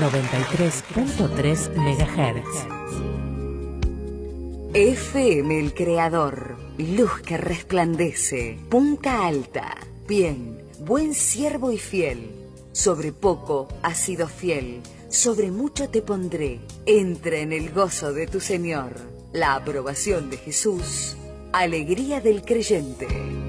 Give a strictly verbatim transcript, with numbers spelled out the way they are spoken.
noventa y tres punto tres megahertz. F M El Creador, luz que resplandece. Punta Alta, bien, buen siervo y fiel. Sobre poco has sido fiel, sobre mucho te pondré. Entra en el gozo de tu Señor. La aprobación de Jesús, alegría del creyente.